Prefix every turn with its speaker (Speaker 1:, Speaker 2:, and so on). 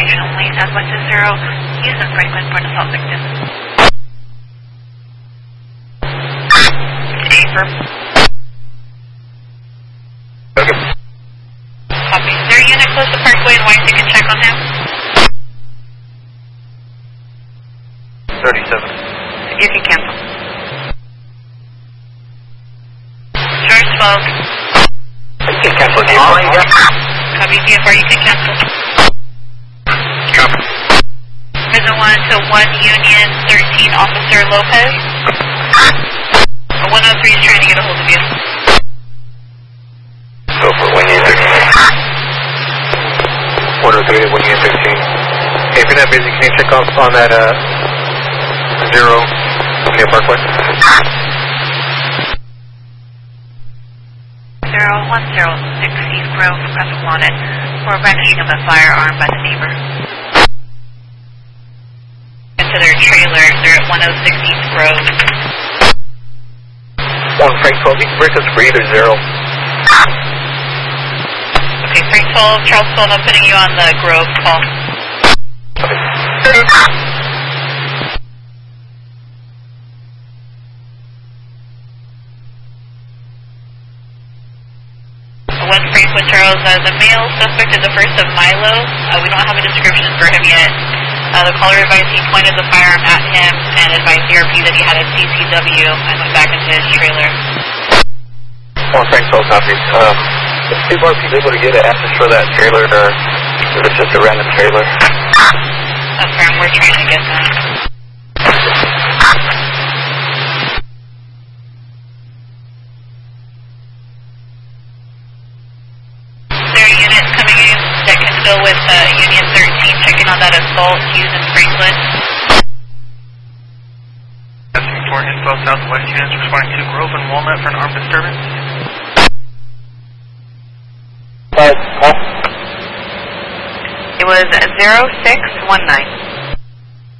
Speaker 1: location only. Southwest is 0. Houston Franklin for an assault victim. Affirm.
Speaker 2: Okay.
Speaker 1: Copy. Is there a unit close to Parkway and White? You can check on him.
Speaker 2: 37.
Speaker 1: You can cancel. Charge 12.
Speaker 2: You can cancel DFR.
Speaker 1: Copy DFR, you can cancel.
Speaker 2: Copy.
Speaker 1: Prison 1 to 1 Union 13, Officer Lopez. 103 is trying to get a hold of you.
Speaker 2: Go for 1 Union 13. 103 to 1 Union 13. Hey, if you're not busy, can you check off on that 0 near Parkway?
Speaker 1: 0106 East Grove, present wanted for wrecking of a firearm by the neighbor. Into their trailer, they're at 106 East Grove.
Speaker 2: 1 Frank 12, you can break us for either 0.
Speaker 1: Okay, Frank 12, Charles 12, I'm putting you on the Grove call. West Frank with Charles, the male suspect is the first of Milo. We don't have a description for him yet. The caller advised he pointed the firearm at him and advised DRP that he had a CCW and went back into his trailer.
Speaker 2: 1 Frank 12 copies. Is DRP able to get an access for that trailer, or is it just a random trailer?
Speaker 1: Affirm, we're trying to get that. Units coming in that can go with Union 13, checking on that assault, Hughes and Franklin.
Speaker 3: Asking for info, Southwest units responding to Grove and Walnut for an armed disturbance.
Speaker 1: It was 0619.